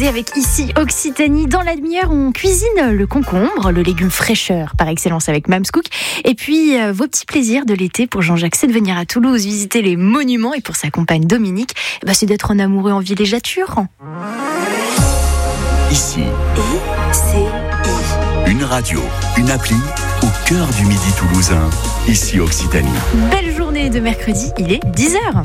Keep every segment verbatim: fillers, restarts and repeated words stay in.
posé avec ici Occitanie. Dans la demi-heure, on cuisine le concombre, le légume fraîcheur par excellence avec Mams Cook. Et puis, euh, vos petits plaisirs de l'été pour Jean-Jacques, c'est de venir à Toulouse, visiter les monuments. Et pour sa compagne Dominique, eh ben, c'est d'être un amoureux en villégiature. Ici, Et c'est I. une radio, une appli au cœur du midi toulousain. Ici Occitanie. Belle journée de mercredi, il est dix heures.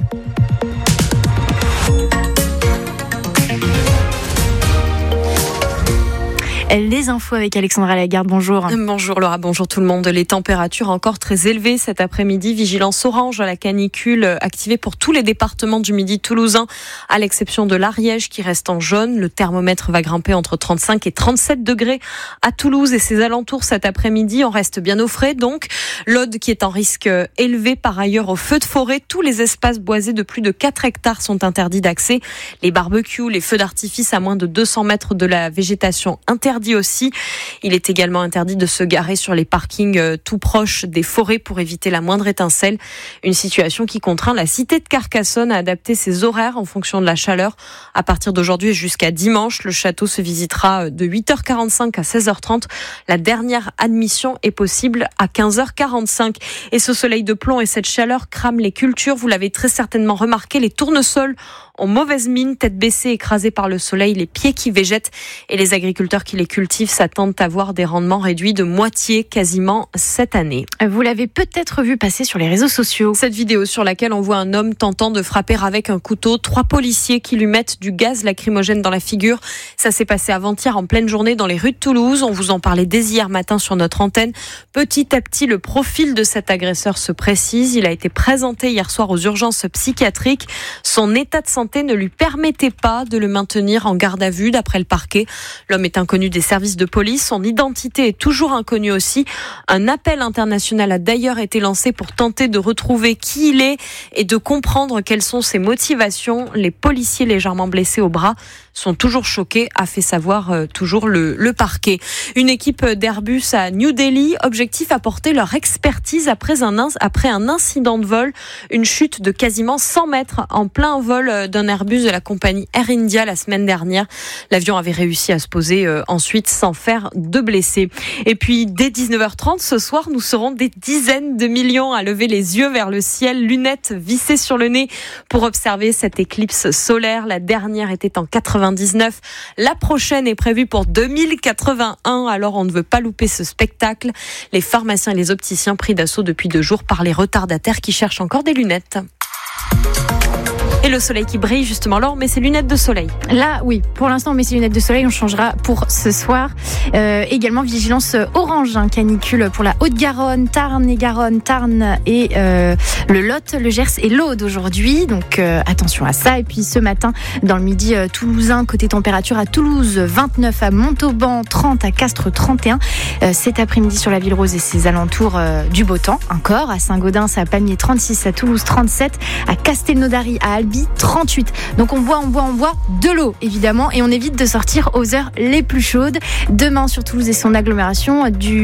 Les infos avec Alexandra Lagarde, bonjour. Bonjour Laura, bonjour tout le monde. Les températures encore très élevées cet après-midi. Vigilance orange à la canicule activée pour tous les départements du midi toulousain, à l'exception de l'Ariège qui reste en jaune. Le thermomètre va grimper entre trente-cinq et trente-sept degrés à Toulouse et ses alentours cet après-midi. On reste bien au frais donc. L'Aude qui est en risque élevé par ailleurs au feu de forêt. Tous les espaces boisés de plus de quatre hectares sont interdits d'accès. Les barbecues, les feux d'artifice à moins de deux cents mètres de la végétation interdits aussi. Il est également interdit de se garer sur les parkings tout proches des forêts pour éviter la moindre étincelle. Une situation qui contraint la cité de Carcassonne à adapter ses horaires en fonction de la chaleur. À partir d'aujourd'hui jusqu'à dimanche, le château se visitera de huit heures quarante-cinq à seize heures trente. La dernière admission est possible à quinze heures quarante-cinq. Et ce soleil de plomb et cette chaleur crament les cultures. Vous l'avez très certainement remarqué, les tournesols ont mauvaise mine, tête baissée, écrasés par le soleil, les pieds qui végètent et les agriculteurs qui les cultivent s'attendent à voir des rendements réduits de moitié quasiment cette année. Vous l'avez peut-être vu passer sur les réseaux sociaux. Cette vidéo sur laquelle on voit un homme tentant de frapper avec un couteau trois policiers qui lui mettent du gaz lacrymogène dans la figure. Ça s'est passé avant-hier en pleine journée dans les rues de Toulouse. On vous en parlait dès hier matin sur notre antenne. Petit à petit, le profil de cet agresseur se précise. Il a été présenté hier soir aux urgences psychiatriques. Son état de santé ne lui permettait pas de le maintenir en garde à vue d'après le parquet. L'homme est inconnu des services de police. Son identité est toujours inconnue aussi. Un appel international a d'ailleurs été lancé pour tenter de retrouver qui il est et de comprendre quelles sont ses motivations. Les policiers légèrement blessés au bras sont toujours choqués, a fait savoir euh, toujours le, le parquet. Une équipe d'Airbus à New Delhi, objectif apporter leur expertise après un, après un incident de vol, une chute de quasiment cent mètres en plein vol d'un Airbus de la compagnie Air India la semaine dernière. L'avion avait réussi à se poser euh, ensuite sans faire de blessés. Et puis dès dix-neuf heures trente ce soir, nous serons des dizaines de millions à lever les yeux vers le ciel, lunettes vissées sur le nez pour observer cette éclipse solaire. La dernière était en quatre-vingt-dix-neuf. La prochaine est prévue pour deux mille quatre-vingt-un. Alors on ne veut pas louper ce spectacle. Les pharmaciens et les opticiens pris d'assaut depuis deux jours par les retardataires qui cherchent encore des lunettes. Et le soleil qui brille justement, Laure, mais ses lunettes de soleil. Là, oui, pour l'instant, on met ses lunettes de soleil, on changera pour ce soir. Euh, également, vigilance orange, hein, canicule pour la Haute-Garonne, Tarn et Garonne, Tarn et euh, le Lot, le Gers et l'Aude aujourd'hui. Donc, euh, attention à ça. Et puis, ce matin, dans le midi euh, toulousain, côté température à Toulouse, vingt-neuf à Montauban, trente à Castres, trente et un. Euh, cet après-midi sur la Ville Rose et ses alentours, euh, du beau temps encore. À Saint-Gaudens, à Pamiers, trente-six, à Toulouse, trente-sept, à Castelnaudary, à Albi, trente-huit. Donc on boit, on boit, on boit de l'eau évidemment et on évite de sortir aux heures les plus chaudes. Demain sur Toulouse et son agglomération, du